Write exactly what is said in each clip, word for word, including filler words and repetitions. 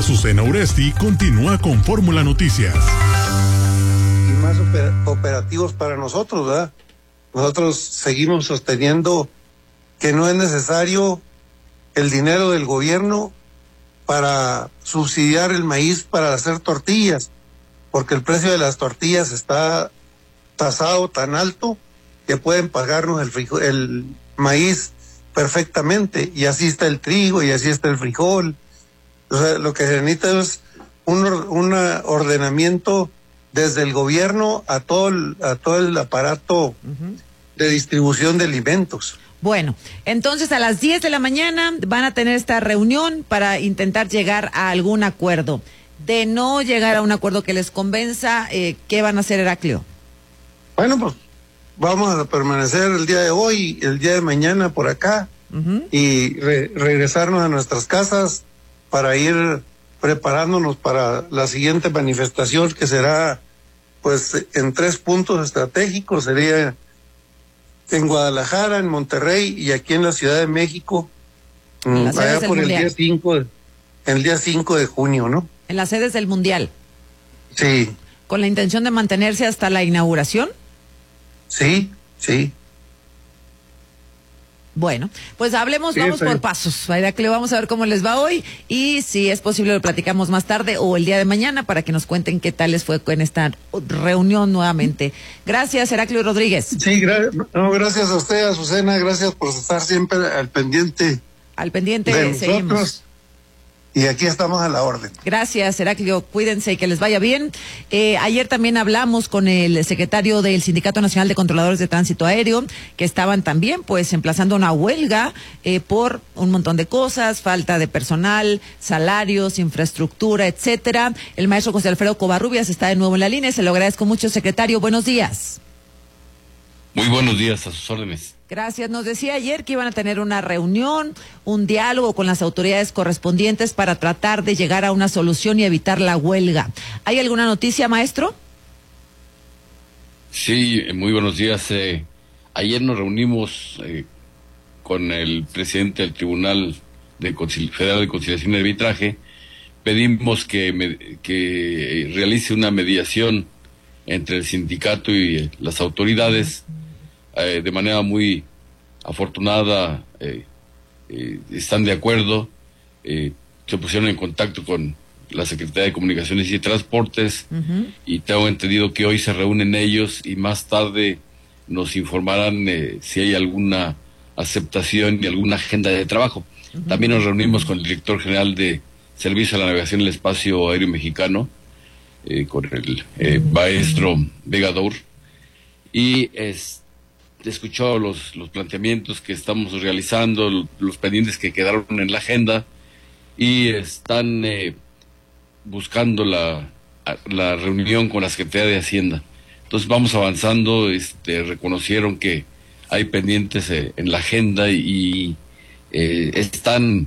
Azucena Uresti continúa con Fórmula Noticias. Y más oper- operativos para nosotros, ¿verdad? Nosotros seguimos sosteniendo que no es necesario el dinero del gobierno para subsidiar el maíz para hacer tortillas, porque el precio de las tortillas está tasado tan alto que pueden pagarnos el frijol, el maíz perfectamente, y así está el trigo y así está el frijol. O sea, lo que se necesita es un, un ordenamiento desde el gobierno a todo el, a todo el aparato uh-huh. de distribución de alimentos. Bueno, entonces a las diez de la mañana van a tener esta reunión para intentar llegar a algún acuerdo. De no llegar a un acuerdo que les convenza, eh, ¿qué van a hacer, Heraclio? Bueno, pues vamos a permanecer el día de hoy, el día de mañana por acá uh-huh. y re- regresarnos a nuestras casas para ir preparándonos para la siguiente manifestación, que será pues en tres puntos estratégicos. Sería en Guadalajara, en Monterrey y aquí en la Ciudad de México, allá por el día cinco, el día cinco de junio, ¿no? En las sedes del Mundial. Sí. ¿Con la intención de mantenerse hasta la inauguración? Sí, sí. Bueno, pues hablemos, sí, vamos pero... por pasos. Heraclio, vamos a ver cómo les va hoy y si es posible lo platicamos más tarde o el día de mañana para que nos cuenten qué tal les fue en esta reunión nuevamente. Gracias, Heraclio Rodríguez. Sí, gra- no, gracias a usted, Azucena, gracias por estar siempre al pendiente. Al pendiente, de seguimos. Nosotros. Y aquí estamos a la orden. Gracias, Heraclio. Cuídense y que les vaya bien. Eh, ayer también hablamos con el secretario del Sindicato Nacional de Controladores de Tránsito Aéreo, que estaban también pues emplazando una huelga eh, por un montón de cosas, falta de personal, salarios, infraestructura, etcétera. El maestro José Alfredo Covarrubias está de nuevo en la línea. Se lo agradezco mucho, secretario. Buenos días. Muy buenos días, a sus órdenes. Gracias. Nos decía ayer que iban a tener una reunión, un diálogo con las autoridades correspondientes para tratar de llegar a una solución y evitar la huelga. ¿Hay alguna noticia, maestro? Sí, muy buenos días. Eh, ayer nos reunimos eh, con el presidente del Tribunal de Concil- Federal de Conciliación y Arbitraje. Pedimos que, me, que realice una mediación entre el sindicato y eh, las autoridades. Eh, de manera muy afortunada eh, eh, están de acuerdo, eh, se pusieron en contacto con la Secretaría de Comunicaciones y Transportes uh-huh. y tengo entendido que hoy se reúnen ellos y más tarde nos informarán eh, si hay alguna aceptación y alguna agenda de trabajo. Uh-huh. También nos reunimos con el director general de Servicio a la Navegación en el Espacio Aéreo Mexicano, eh, con el eh, uh-huh. maestro Vega Dour, y es escuchó los, los planteamientos que estamos realizando, los pendientes que quedaron en la agenda y están eh, buscando la, la reunión con la Secretaría de Hacienda. Entonces vamos avanzando, este, reconocieron que hay pendientes eh, en la agenda y eh, están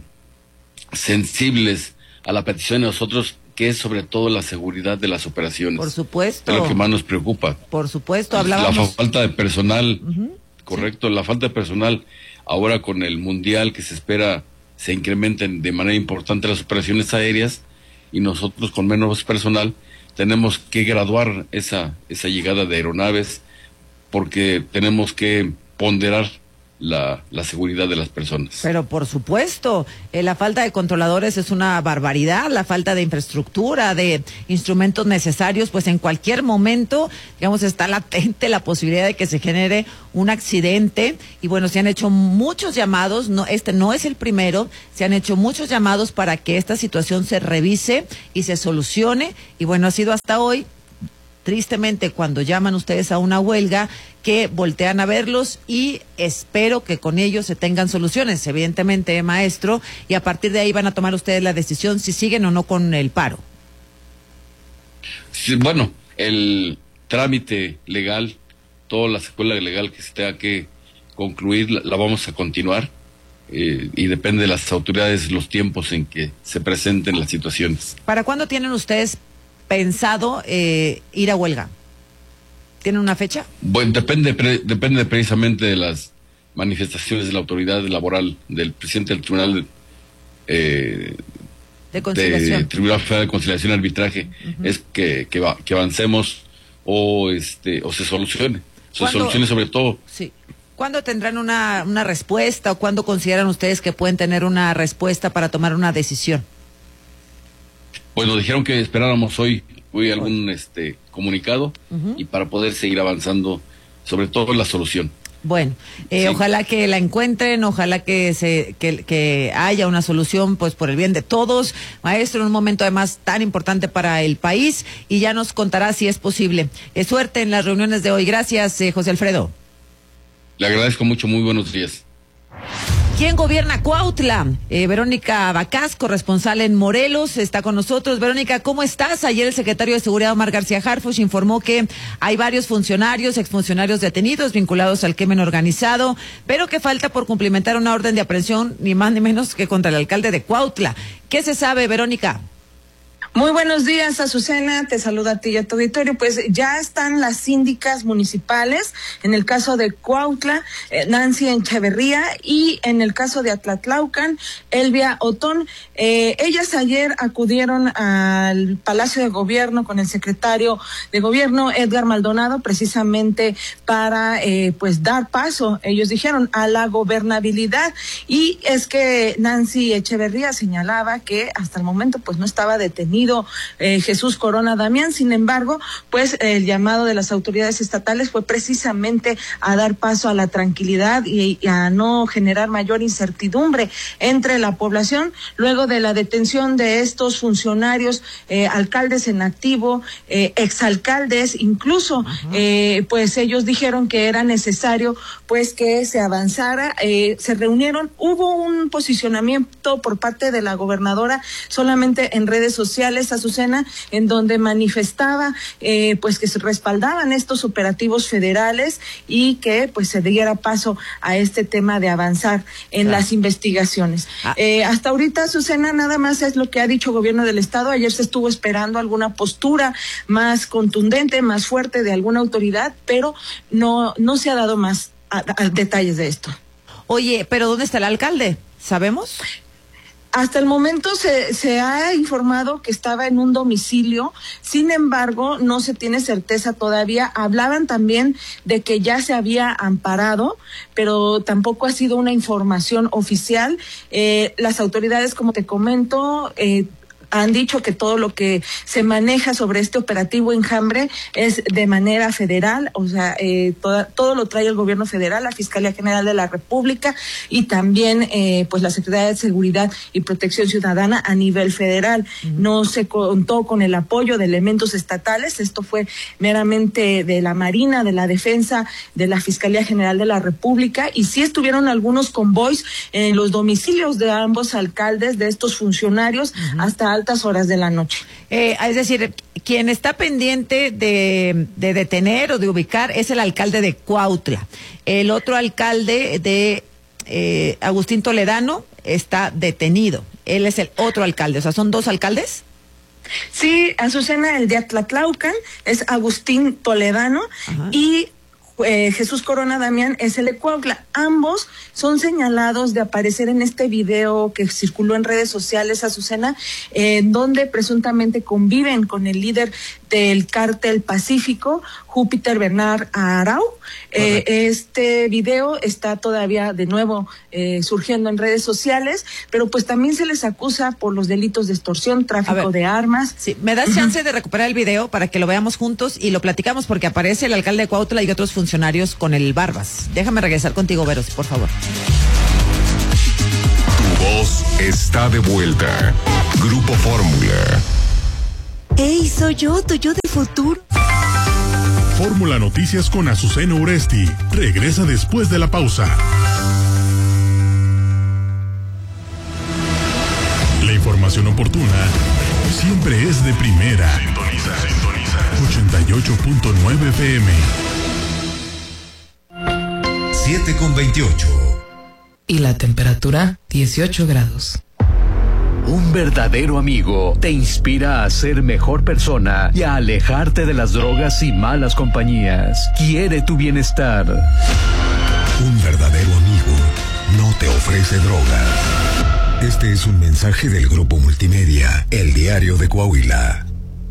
sensibles a la petición de nosotros, que es sobre todo la seguridad de las operaciones. Por supuesto. Es lo que más nos preocupa. Por supuesto, hablábamos. La falta de personal, uh-huh. correcto, sí. La falta de personal, ahora con el Mundial que se espera se incrementen de manera importante las operaciones aéreas y nosotros con menos personal tenemos que graduar esa, esa llegada de aeronaves porque tenemos que ponderar La, la seguridad de las personas. Pero por supuesto, eh, la falta de controladores es una barbaridad, la falta de infraestructura, de instrumentos necesarios, pues en cualquier momento, digamos, está latente la posibilidad de que se genere un accidente. Y bueno, se han hecho muchos llamados, no, este no es el primero, se han hecho muchos llamados para que esta situación se revise y se solucione. Y bueno, ha sido hasta hoy, tristemente, cuando llaman ustedes a una huelga, que voltean a verlos y espero que con ellos se tengan soluciones, evidentemente, maestro, y a partir de ahí van a tomar ustedes la decisión si siguen o no con el paro. Sí, bueno, el trámite legal, toda la secuela legal que se tenga que concluir, la, la vamos a continuar eh, y depende de las autoridades los tiempos en que se presenten las situaciones. ¿Para cuándo tienen ustedes pensado eh, ir a huelga? ¿Tienen una fecha? Bueno, depende pre, depende precisamente de las manifestaciones de la autoridad laboral, del presidente del Tribunal eh, de conciliación. de Tribunal Federal de Conciliación y Arbitraje, uh-huh. es que, que, va, que avancemos o este o se solucione, se solucione sobre todo. Sí. ¿Cuándo tendrán una, una respuesta o cuándo consideran ustedes que pueden tener una respuesta para tomar una decisión? Pues nos dijeron que esperáramos hoy, hoy algún este comunicado uh-huh. y para poder seguir avanzando, sobre todo en la solución. Bueno, eh, sí. ojalá que la encuentren, ojalá que se que, que haya una solución, pues por el bien de todos. Maestro, en un momento además tan importante para el país, y ya nos contará si es posible. Eh, suerte en las reuniones de hoy. Gracias, eh, José Alfredo. Le agradezco mucho, muy buenos días. ¿Quién gobierna Cuautla? Eh, Verónica Bacás, corresponsal en Morelos, está con nosotros. Verónica, ¿cómo estás? Ayer el secretario de Seguridad, Omar García Harfuch, informó que hay varios funcionarios, exfuncionarios detenidos vinculados al crimen organizado, pero que falta por cumplimentar una orden de aprehensión, ni más ni menos que contra el alcalde de Cuautla. ¿Qué se sabe, Verónica? Muy buenos días, Azucena, te saluda a ti y a tu auditorio. Pues ya están las síndicas municipales, en el caso de Cuautla, eh, Nancy Echeverría, y en el caso de Atlatlaucan, Elvia Otón. Eh, ellas ayer acudieron al Palacio de Gobierno con el secretario de Gobierno, Edgar Maldonado, precisamente para eh, pues dar paso, ellos dijeron, a la gobernabilidad. Y es que Nancy Echeverría señalaba que hasta el momento pues no estaba detenido Eh, Jesús Corona Damián. Sin embargo, pues el llamado de las autoridades estatales fue precisamente a dar paso a la tranquilidad y, y a no generar mayor incertidumbre entre la población luego de la detención de estos funcionarios, eh, alcaldes en activo, eh, exalcaldes, incluso, uh-huh. eh, pues ellos dijeron que era necesario pues que se avanzara, eh, se reunieron, hubo un posicionamiento por parte de la gobernadora solamente en redes sociales, Azucena, en donde manifestaba eh, pues que se respaldaban estos operativos federales y que pues se diera paso a este tema de avanzar en claro. las investigaciones. Ah. Eh, hasta ahorita, Azucena, nada más es lo que ha dicho el gobierno del estado. Ayer se estuvo esperando alguna postura más contundente, más fuerte de alguna autoridad, pero no, no se ha dado más a, a detalles de esto. Oye, pero ¿dónde está el alcalde? ¿Sabemos? Hasta el momento se, se ha informado que estaba en un domicilio, sin embargo, no se tiene certeza todavía. Hablaban también de que ya se había amparado, pero tampoco ha sido una información oficial. Eh, las autoridades, como te comento, eh, han dicho que todo lo que se maneja sobre este operativo Enjambre es de manera federal, o sea, eh, toda, todo lo trae el gobierno federal, la Fiscalía General de la República y también eh, pues la Secretaría de Seguridad y Protección Ciudadana a nivel federal. Uh-huh. No se contó con el apoyo de elementos estatales, esto fue meramente de la Marina, de la Defensa, de la Fiscalía General de la República, y sí estuvieron algunos convoys en los domicilios de ambos alcaldes, de estos funcionarios, uh-huh. hasta altas horas de la noche. Eh, es decir, quien está pendiente de, de detener o de ubicar es el alcalde de Cuautla. El otro alcalde de eh, Agustín Toledano está detenido. Él es el otro alcalde. O sea, ¿son dos alcaldes? Sí, Azucena, el de Atlatlaucan es Agustín Toledano. Ajá. Y Eh, Jesús Corona Damián es el de Cuautla. Ambos son señalados de aparecer en este video que circuló en redes sociales, Azucena, eh, donde presuntamente conviven con el líder del cártel Pacífico, Júpiter Bernard Arau. Eh, este video está todavía de nuevo eh, surgiendo en redes sociales, pero pues también se les acusa por los delitos de extorsión, tráfico de armas. Sí, ¿me das chance uh-huh. de recuperar el video para que lo veamos juntos y lo platicamos? Porque aparece el alcalde de Cuautla y otros funcionarios con el Barbas. Déjame regresar contigo, Veros, por favor. Tu voz está de vuelta. Grupo Fórmula. ¡Ey, soy yo, tu yo del futuro! Fórmula Noticias con Azucena Uresti. Regresa después de la pausa. La información oportuna siempre es de primera. Sintoniza, sintoniza. ochenta y ocho punto nueve F M. siete con veintiocho. Y la temperatura, dieciocho grados. Un verdadero amigo te inspira a ser mejor persona y a alejarte de las drogas y malas compañías. Quiere tu bienestar. Un verdadero amigo no te ofrece drogas. Este es un mensaje del Grupo Multimedia, El Diario de Coahuila.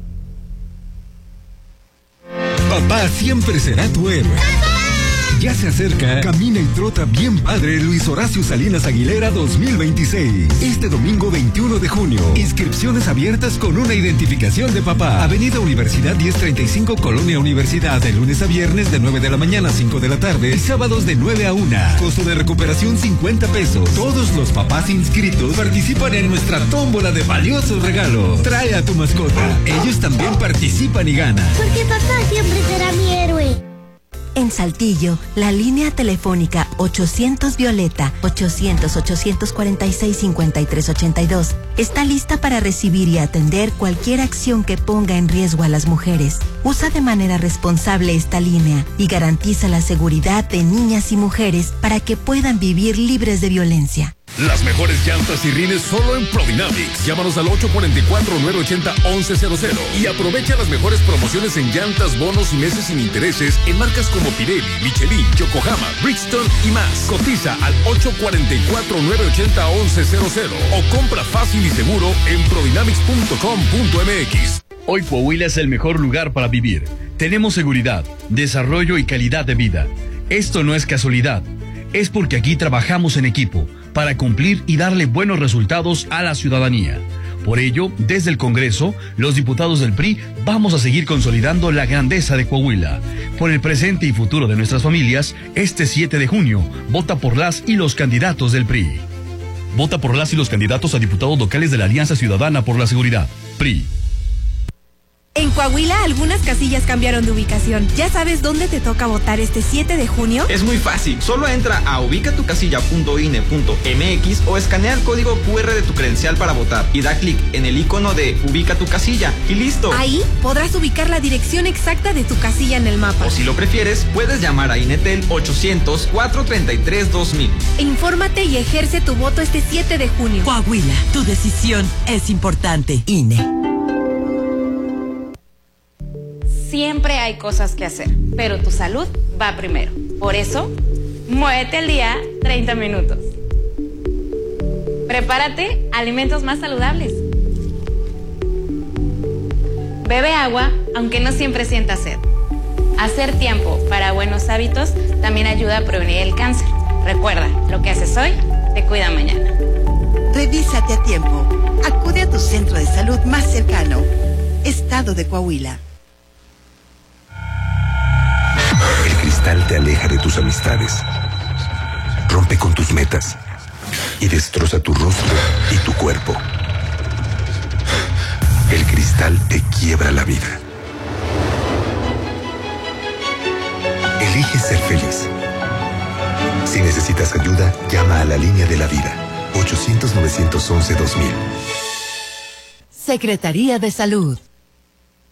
Papá siempre será tu héroe. Ya se acerca Camina y Trota Bien Padre Luis Horacio Salinas Aguilera dos mil veintiséis. Este domingo veintiuno de junio. Inscripciones abiertas con una identificación de papá. Avenida Universidad diez treinta y cinco, Colonia Universidad. De lunes a viernes de nueve de la mañana a cinco de la tarde. Y sábados de nueve a una. Costo de recuperación cincuenta pesos. Todos los papás inscritos participan en nuestra tómbola de valiosos regalos. Trae a tu mascota. Ellos también participan y ganan. Porque papá siempre será mi héroe. En Saltillo, la línea telefónica ochocientos Violeta, ochocientos, ochocientos cuarenta y seis, cincuenta y tres ochenta y dos, está lista para recibir y atender cualquier acción que ponga en riesgo a las mujeres. Usa de manera responsable esta línea y garantiza la seguridad de niñas y mujeres para que puedan vivir libres de violencia. Las mejores llantas y rines solo en Prodynamics. Llámanos al ocho cuatro cuatro, nueve ocho cero, once cero cero y aprovecha las mejores promociones en llantas, bonos y meses sin intereses en marcas como Pirelli, Michelin, Yokohama, Bridgestone y más. Cotiza al ocho cuatro cuatro, nueve ocho cero, once cero cero o compra fácil y seguro en prodynamics punto com punto m x. Hoy Coahuila es el mejor lugar para vivir. Tenemos seguridad, desarrollo y calidad de vida. Esto no es casualidad. Es porque aquí trabajamos en equipo para cumplir y darle buenos resultados a la ciudadanía. Por ello, desde el Congreso, los diputados del P R I vamos a seguir consolidando la grandeza de Coahuila. Por el presente y futuro de nuestras familias, este siete de junio, vota por las y los candidatos del P R I. Vota por las y los candidatos a diputados locales de la Alianza Ciudadana por la Seguridad, P R I. En Coahuila, algunas casillas cambiaron de ubicación. ¿Ya sabes dónde te toca votar este siete de junio? Es muy fácil. Solo entra a ubicatucasilla punto i n e punto m x o escanea el código cu erre de tu credencial para votar y da clic en el icono de Ubica tu casilla y listo. Ahí podrás ubicar la dirección exacta de tu casilla en el mapa. O si lo prefieres, puedes llamar a Inetel ochocientos, cuatrocientos treinta y tres, dos mil. Infórmate y ejerce tu voto este siete de junio. Coahuila, tu decisión es importante. I N E. Siempre hay cosas que hacer, pero tu salud va primero. Por eso, muévete al día treinta minutos. Prepárate alimentos más saludables. Bebe agua, aunque no siempre sientas sed. Hacer tiempo para buenos hábitos también ayuda a prevenir el cáncer. Recuerda, lo que haces hoy te cuida mañana. Revísate a tiempo. Acude a tu centro de salud más cercano. Estado de Coahuila. El cristal te aleja de tus amistades, rompe con tus metas y destroza tu rostro y tu cuerpo. El cristal te quiebra la vida. Elige ser feliz. Si necesitas ayuda, llama a la línea de la vida. ochocientos, novecientos once, dos mil. Secretaría de Salud.